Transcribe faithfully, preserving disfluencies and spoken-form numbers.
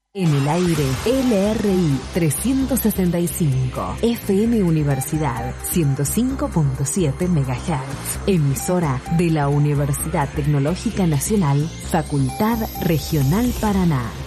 En el aire, L R I trescientos sesenta y cinco, F M Universidad ciento cinco punto siete megahertz, emisora de la Universidad Tecnológica Nacional, Facultad Regional Paraná.